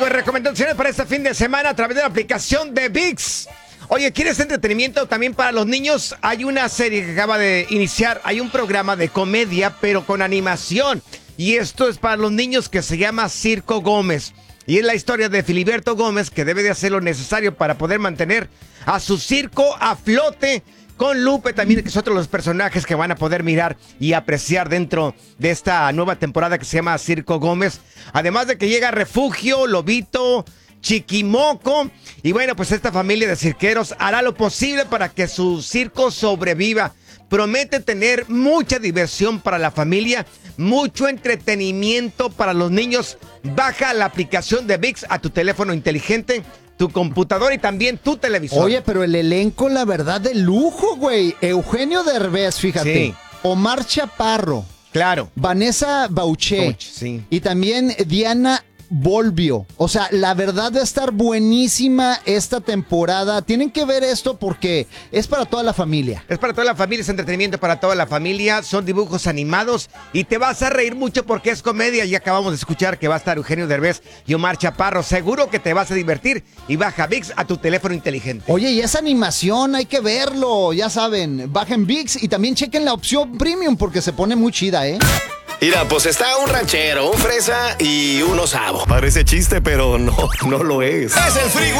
amigos, recomendaciones para este fin de semana a través de la aplicación de ViX. Oye, ¿quieres entretenimiento también para los niños? Hay una serie que acaba de iniciar, hay un programa de comedia, pero con animación. Y esto es para los niños que se llama Circo Gómez. Y es la historia de Filiberto Gómez, que debe de hacer lo necesario para poder mantener a su circo a flote. Con Lupe también, que es otro de los personajes que van a poder mirar y apreciar dentro de esta nueva temporada que se llama Circo Gómez. Además de que llega Refugio, Lobito, Chiquimoco. Y bueno, pues esta familia de cirqueros hará lo posible para que su circo sobreviva. Promete tener mucha diversión para la familia, mucho entretenimiento para los niños. Baja la aplicación de ViX a tu teléfono inteligente, tu computadora y también tu televisor. Oye, pero el elenco, la verdad, de lujo, güey. Eugenio Derbez, fíjate. Sí. Omar Chaparro. Claro. Vanessa Bauché. Sí. Y también Diana Volvio. O sea, la verdad va a estar buenísima esta temporada. Tienen que ver esto porque es para toda la familia. Es para toda la familia, es entretenimiento para toda la familia. Son dibujos animados y te vas a reír mucho porque es comedia. Y acabamos de escuchar que va a estar Eugenio Derbez y Omar Chaparro. Seguro que te vas a divertir y baja ViX a tu teléfono inteligente. Oye, y esa animación hay que verlo. Ya saben, bajen ViX y también chequen la opción Premium porque se pone muy chida, ¿eh? Mira, pues está un ranchero, un fresa y un osavo. Parece chiste, pero no lo es. Es el Freeway